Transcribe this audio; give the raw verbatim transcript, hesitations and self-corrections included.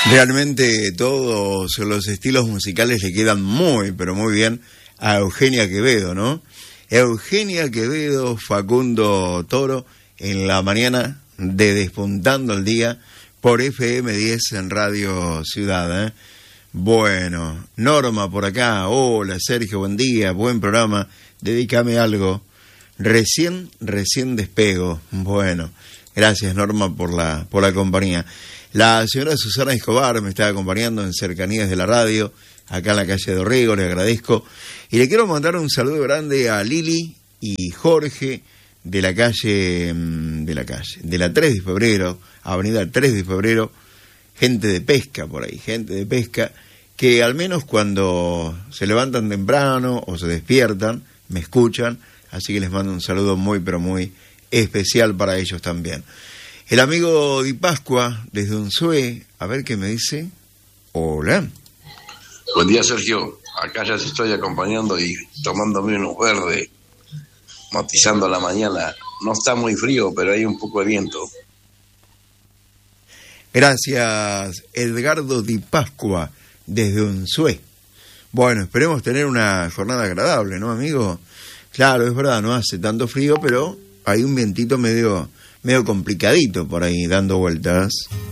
Realmente todos los estilos musicales le quedan muy, pero muy bien a Eugenia Quevedo, ¿no? Eugenia Quevedo, Facundo Toro, en la mañana de Despuntando el Día por F M diez en Radio Ciudad, ¿eh? Bueno, Norma por acá, hola Sergio, buen día, buen programa, dedícame algo. Recién, recién despego. Bueno, gracias Norma por la, por la compañía. La señora Susana Escobar me está acompañando en Cercanías de la Radio, acá en la calle de Orrego, le agradezco. Y le quiero mandar un saludo grande a Lili y Jorge de la calle, de la calle, de la tres de febrero, avenida tres de febrero, gente de pesca por ahí, gente de pesca, que al menos cuando se levantan temprano o se despiertan, me escuchan, así que les mando un saludo muy, pero muy especial para ellos también. El amigo Di Pascua, desde Unzué, a ver qué me dice. Hola. Buen día, Sergio. Acá ya te estoy acompañando y tomándome unos verdes, matizando la mañana. No está muy frío, pero hay un poco de viento. Gracias, Edgardo Di Pascua, desde Unzué. Bueno, esperemos tener una jornada agradable, ¿no, amigo? Claro, es verdad, no hace tanto frío, pero hay un vientito medio... medio complicadito por ahí, dando vueltas.